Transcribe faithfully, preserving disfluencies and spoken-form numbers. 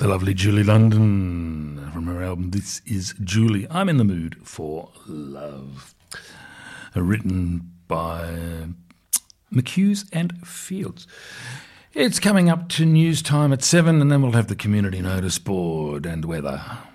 lovely Julie London from her album This Is Julie. I'm in the mood for love. Written by McHughes and Fields. It's coming up to news time at seven, and then we'll have the community notice board and weather.